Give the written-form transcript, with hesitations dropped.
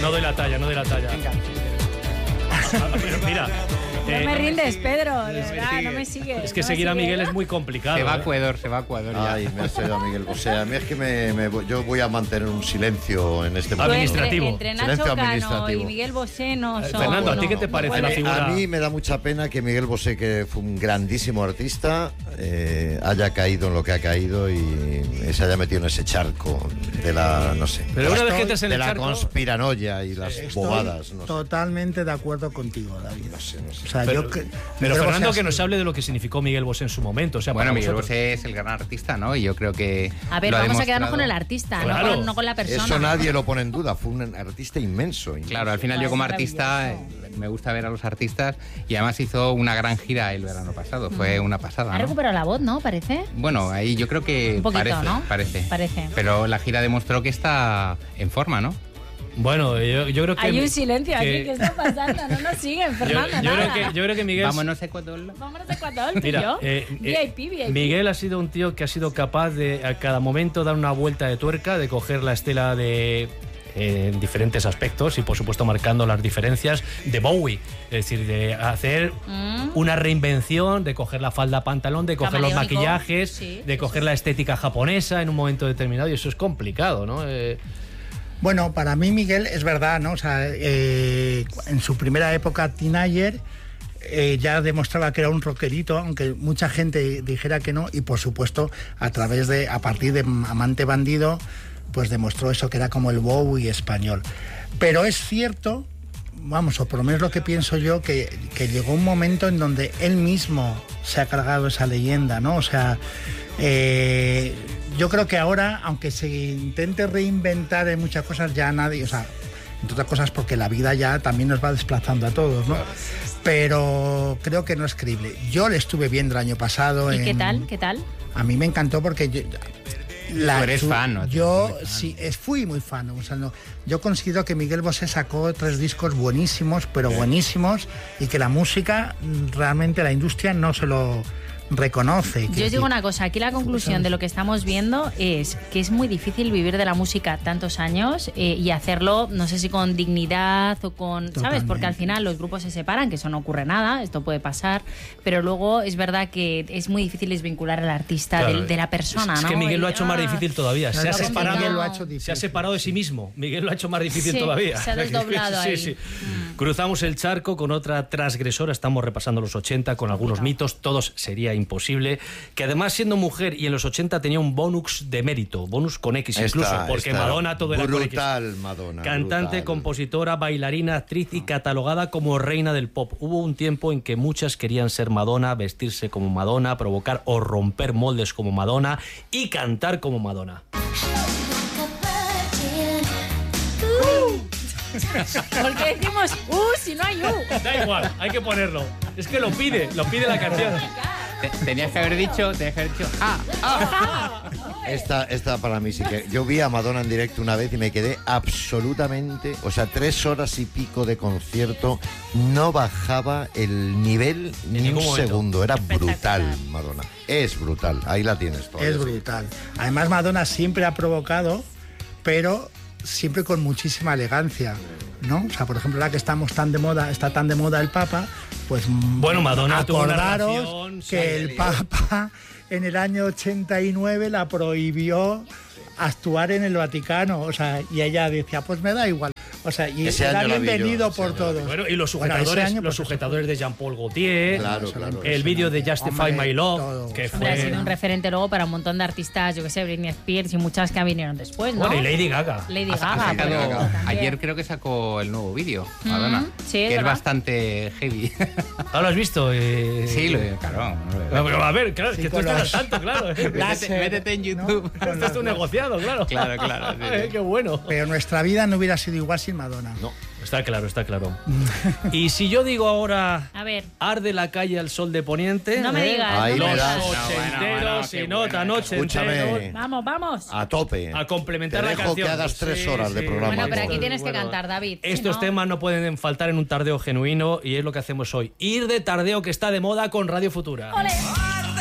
no doy la talla. Venga. Mira. No me rindes, Pedro, de verdad, no me sigues. Es que seguir a Miguel es muy complicado. Se va a Ecuador ya. Ay, me ha salido a Miguel Bosé. A mí es que yo voy a mantener un silencio en este momento. Administrativo. Entre Nacho Silencio Cano administrativo. y Miguel Bosé no son... Fernando, ¿a ti qué te parece la figura? A mí me da mucha pena que Miguel Bosé, que fue un grandísimo artista, haya caído en lo que ha caído y se haya metido en ese charco de la, no sé, Pero una vez que entres en de el la charco... conspiranoia y las bobadas. No sé. Totalmente de acuerdo contigo, David. No sé. O sea, Pero Fernando, Bosé que nos hable de lo que significó Miguel Bosé en su momento. O sea, Bueno, para Miguel vosotros. Bosé es el gran artista, ¿no? Y yo creo que A ver, lo ha vamos a demostrado. quedarnos con el artista, Claro. no con la persona. Eso nadie lo pone en duda. Fue un artista inmenso. Claro, al final yo como artista me gusta ver a los artistas y además hizo una gran gira el verano pasado. Fue una pasada, Ha ¿no? recuperado la voz, ¿no? Parece. Bueno, ahí yo creo que Un poquito, ¿no? parece. Parece. Pero la gira demostró que está en forma, ¿no? Bueno, yo creo que... Hay un silencio aquí, ¿qué está pasando? No nos siguen, Fernando, yo creo que Miguel... Vámonos a Ecuador. Vámonos a Ecuador, tú y Mira, yo. VIP. Miguel ha sido un tío que ha sido capaz de a cada momento dar una vuelta de tuerca, de coger la estela de en diferentes aspectos y por supuesto marcando las diferencias de Bowie, es decir, de hacer una reinvención, de coger la falda pantalón, de coger los Camaleónico. maquillajes, Sí, de coger la estética japonesa en un momento determinado y eso es complicado, ¿no? Bueno, para mí Miguel es verdad, ¿no? O sea, en su primera época teenager ya demostraba que era un rockerito, aunque mucha gente dijera que no, y por supuesto a partir de Amante Bandido, pues demostró eso, que era como el Bowie español. Pero es cierto, vamos, o por lo menos lo que pienso yo, que llegó un momento en donde él mismo se ha cargado esa leyenda, ¿no? O sea, yo creo que ahora, aunque se intente reinventar en muchas cosas, ya nadie, o sea, entre otras cosas porque la vida ya también nos va desplazando a todos, ¿no? Pero creo que no es creíble. Yo le estuve viendo el año pasado. ¿Y qué tal? A mí me encantó porque Tú eres fan, ¿no? Yo sí, fui muy fan. O sea, yo considero que Miguel Bosé sacó 3 discos buenísimos, pero buenísimos, y que la música, realmente la industria no se lo reconoce. Yo os digo una cosa, aquí la conclusión de lo que estamos viendo es que es muy difícil vivir de la música tantos años y hacerlo, no sé si con dignidad o con, ¿sabes? Totalmente. Porque al final los grupos se separan, que eso no ocurre nada, esto puede pasar, pero luego es verdad que es muy difícil desvincular al artista Claro. de la persona, Es ¿no? que Miguel lo ha Y, hecho más difícil todavía. Claro, Se ha porque separado, Miguel lo ha hecho difícil. se ha separado de sí mismo. Miguel lo ha hecho más difícil Sí, todavía. se ha desdoblado ahí. Sí. Cruzamos el charco con otra transgresora. Estamos repasando los 80 con algunos mitos. Todos sería imposible. Que además, siendo mujer y en los 80 tenía un bonus de mérito. Bonus con X incluso. Porque Madonna todo era con X. Brutal, Madonna. Cantante, brutal. compositora, bailarina, actriz y catalogada como reina del pop. Hubo un tiempo en que muchas querían ser Madonna, vestirse como Madonna, provocar o romper moldes como Madonna y cantar como Madonna. ¿Por qué decimos si no hay Da igual, hay que ponerlo. Es que lo pide la canción. Tenías que haber dicho, Esta para mí sí que... Yo vi a Madonna en directo una vez y me quedé absolutamente... O sea, 3 horas y pico de concierto, no bajaba el nivel ni ningún un momento. segundo. Era Espectacular. brutal, Madonna. Es brutal, ahí la tienes todavía. Es brutal. Además, Madonna siempre ha provocado, pero siempre con muchísima elegancia, ¿no? O sea, por ejemplo, la que está tan de moda el Papa, pues Bueno, Madonna tuvo una acordaros relación, que el Papa en el año 89 la prohibió actuar en el Vaticano, o sea, y ella decía, pues me da igual. O sea, y Ese era año la vi yo, bienvenido ese por año la todos. Bueno, y los Bueno, ese sujetadores, año, los pues, sujetadores de Jean-Paul Gaultier, Claro. el vídeo de Justify Hombre, My Love, todo. que Hombre, ha fue... sido un referente luego para un montón de artistas, yo que sé, Britney Spears y muchas que vinieron después, ¿no? Bueno, y Lady Gaga. Lady Ha Gaga. sacado- pero también. ayer creo que sacó el nuevo vídeo, Madonna, sí, es que es verdad. bastante heavy. ¿Ah, lo has visto? Sí, claro. Pero, a ver, claro, es que tú con estás al los- tanto, claro. Métete en YouTube. Esto es un negociado, claro. Claro, sí, sí. Qué bueno. Pero nuestra vida no hubiera sido igual sin Madonna. No. Está claro. Y si yo digo ahora, A ver, arde la calle al sol de poniente... no me digas. Ahí no Los me me das. digas. ochenteros qué y nota bueno, ochenteros. Escúchame. Vamos. A tope. A complementar Te la dejo canción. que hagas 3 horas de programa. Bueno, pero aquí Bueno, tienes que cantar, David. Si Estos no- temas no pueden faltar en un tardeo genuino y es lo que hacemos hoy. Ir de tardeo que está de moda con Radio Futura. ¡Ole!